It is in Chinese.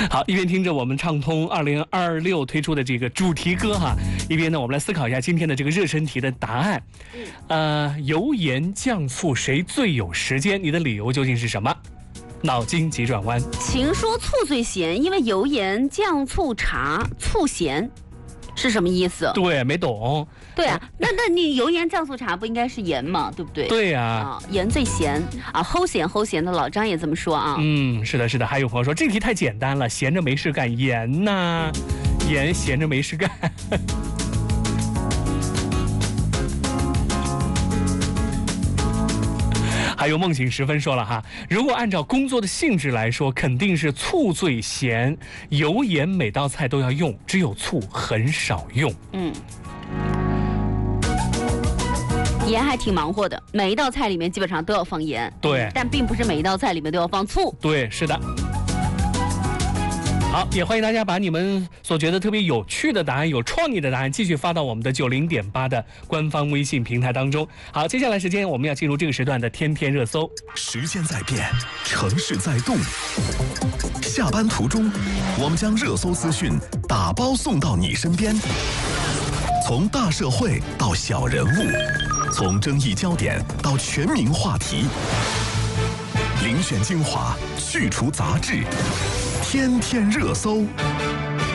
好，一边听着我们畅通2026推出的这个主题歌哈，一边呢我们来思考一下今天的这个热身题的答案。油盐酱醋谁最有时间？你的理由究竟是什么？脑筋急转弯。 情说醋最咸，因为油盐酱醋茶醋咸。是什么意思？ 对，没懂。 对啊，那你油盐酱醋茶不应该是盐吗？对不对？ 对呀， 盐最咸啊，齁咸的老张也这么说啊。 是的，是的。还有朋友说这题太简单了，闲着没事干，盐呐，盐闲着没事干。还有梦醒时分说了哈，如果按照工作的性质来说，肯定是醋最咸，油盐每道菜都要用，只有醋很少用。 盐还挺忙活的，每一道菜里面基本上都要放盐。 对， 但并不是每一道菜里面都要放醋。 对，是的。好，也欢迎大家把你们所觉得特别有趣的答案、有创意的答案继续发到我们的90.8的官方微信平台当中。好，接下来时间我们要进入这个时段的天天热搜。 时间在变，城市在动。下班途中，我们将热搜资讯打包送到你身边。从大社会到小人物，从争议焦点到全民话题，遴选精华，去除杂质。天天热搜。